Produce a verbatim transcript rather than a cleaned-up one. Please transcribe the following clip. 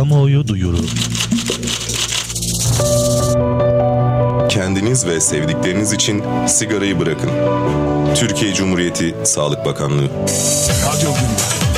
Kamuoyu duyuru. Kendiniz ve sevdikleriniz için sigarayı bırakın. Türkiye Cumhuriyeti Sağlık Bakanlığı. Radyo Gündem.